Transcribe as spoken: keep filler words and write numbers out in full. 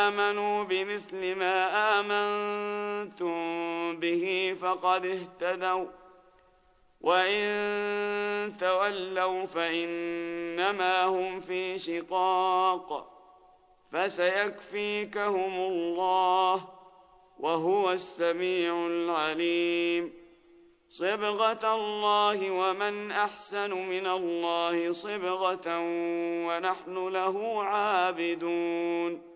آمنوا بمثل ما آمنتم به فقد اهتدوا وإن تولوا فإنما هم في شقاق فسيكفيكهم الله وهو السميع العليم صبغة الله ومن أحسن من الله صبغة ونحن له عابدون